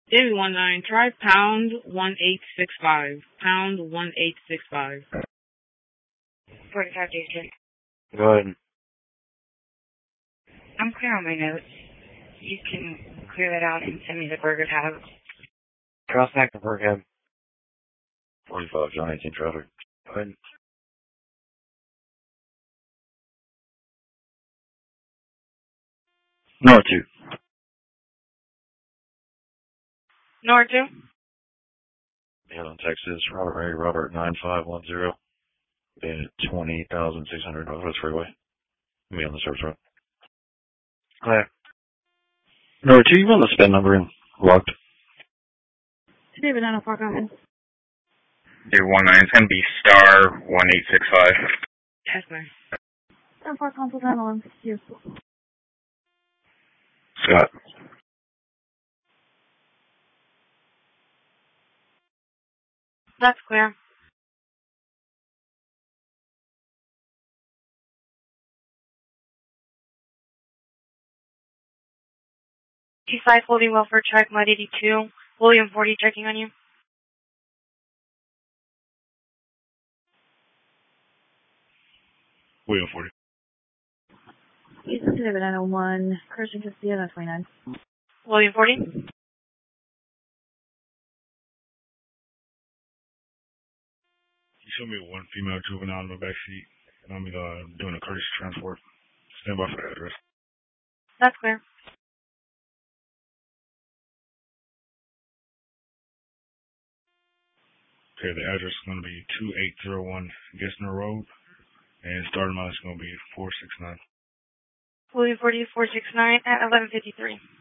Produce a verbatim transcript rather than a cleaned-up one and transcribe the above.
David one nine, try pound one eight six five. Pound one eight six five. forty-five David. Go ahead. I'm clear on my notes. You can clear that out and send me the burger tab. Cross back to Burghead. forty-five, John eighteen traffic. Go ahead. North two. North two. Head on Texas, Robert Ray, Robert nine five one zero. Been at twenty thousand six hundred Northwest Freeway. Me on the service road. Clear. North two, you run the spin number and locked. David nine oh four, go ahead. David one nine, it's going to be star one eight six five. Yes, ma'am. ten four console down eleven fifty-two. Scott. That's clear. T five holding well for track mod eighty-two. William forty checking on you. William forty. Houston to David nine oh one. Christian Castillo nine twenty-nine. William forty. You showed me one female juvenile in the back seat, and I'm uh, doing a courtesy transport. Stand by for the address. That's clear. Okay, the address is going to be two eight zero one Gessner Road, and starting line is going to be four six nine. William forty four six nine at eleven fifty-three.